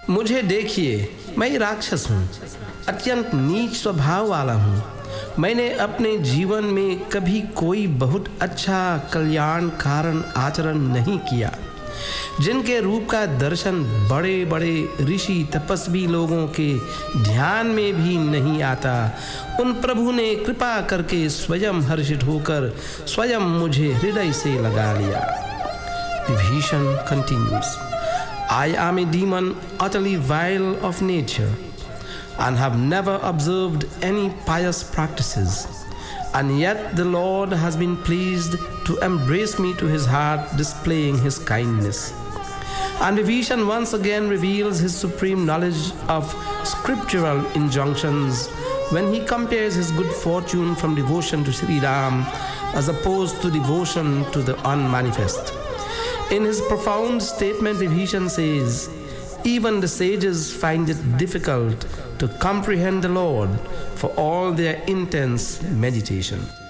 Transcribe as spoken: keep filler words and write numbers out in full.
मुझे देखिए, मैं राक्षस हूँ, अत्यंत नीच स्वभाव वाला हूँ। मैंने अपने जीवन में कभी कोई बहुत अच्छा कल्याण कारण आचरण नहीं किया, जिनके रूप का दर्शन बड़े बड़े ऋषि तपस्वी लोगों के ध्यान में भी नहीं आता। उन प्रभु ने कृपा करके स्वयं हर्षित होकर स्वयं मुझे हृदय से लगा लिया। Vibhishan continues, I am a demon utterly vile of nature and have never observed any pious practices. And yet the Lord has been pleased to embrace me to his heart, displaying his kindness. And Vibhishan once again reveals his supreme knowledge of scriptural injunctions when he compares his good fortune from devotion to Sri Ram as opposed to devotion to the unmanifest. In his profound statement, Vibhishan says, even the sages find it difficult to comprehend the Lord for all their intense meditation.